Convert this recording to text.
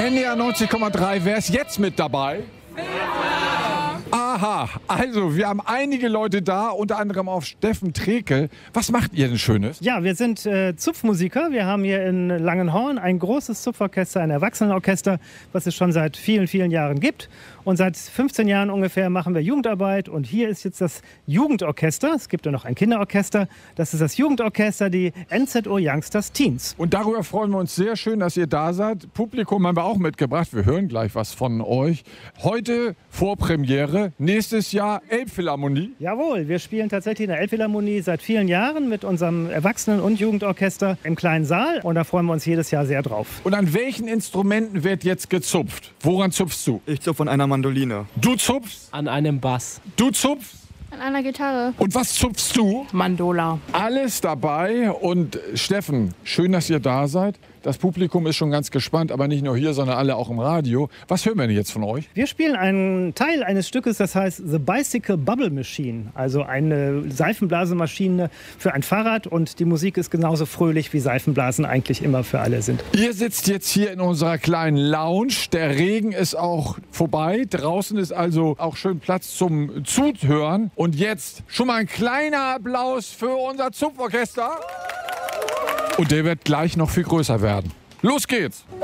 NDR 90,3, wer ist jetzt mit dabei? Aha, also wir haben einige Leute da, unter anderem auch Steffen Trekel. Was macht ihr denn Schönes? Ja, wir sind Zupfmusiker. Wir haben hier in Langenhorn ein großes Zupforchester, ein Erwachsenenorchester, was es schon seit vielen, vielen Jahren gibt. Und seit 15 Jahren ungefähr machen wir Jugendarbeit. Und hier ist jetzt das Jugendorchester. Es gibt ja noch ein Kinderorchester. Das ist das Jugendorchester, die NZO Youngsters Teens. Und darüber freuen wir uns sehr schön, dass ihr da seid. Publikum haben wir auch mitgebracht. Wir hören gleich was von euch. Heute Vorpremiere. Nächstes Jahr Elbphilharmonie. Jawohl, wir spielen tatsächlich in der Elbphilharmonie seit vielen Jahren mit unserem Erwachsenen- und Jugendorchester im kleinen Saal. Und da freuen wir uns jedes Jahr sehr drauf. Und an welchen Instrumenten wird jetzt gezupft? Woran zupfst du? Ich zupfe von einer Mandoline. Du zupfst? An einem Bass. Du zupfst? An einer Gitarre. Und was zupfst du? Mandola. Alles dabei. Und Steffen, schön, dass ihr da seid. Das Publikum ist schon ganz gespannt, aber nicht nur hier, sondern alle auch im Radio. Was hören wir denn jetzt von euch? Wir spielen einen Teil eines Stückes, das heißt The Bicycle Bubble Machine. Also eine Seifenblasemaschine für ein Fahrrad. Und die Musik ist genauso fröhlich, wie Seifenblasen eigentlich immer für alle sind. Ihr sitzt jetzt hier in unserer kleinen Lounge. Der Regen ist auch vorbei. Draußen ist also auch schön Platz zum Zuhören. Und jetzt schon mal ein kleiner Applaus für unser Zupforchester. Und der wird gleich noch viel größer werden. Los geht's!